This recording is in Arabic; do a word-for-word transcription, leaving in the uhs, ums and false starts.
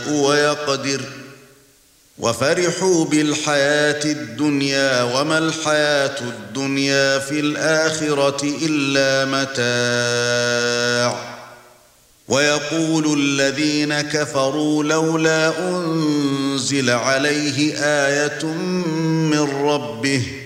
يشاء ويقدر وفرحوا بالحياة الدنيا وما الحياة الدنيا في الآخرة إلا متاع ويقول الذين كفروا لولا أنزل عليه آية من ربه